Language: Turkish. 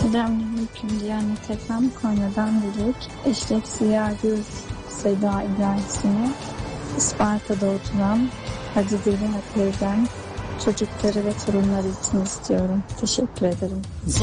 Selamünaleyküm. Diyanet Efem Konya'dan Dilek. Eşref Ziya Gül Seda İlahisine Isparta'da oturan Hacı Zeliha teyzem çocukları ve torunları için istiyorum. Teşekkür ederim.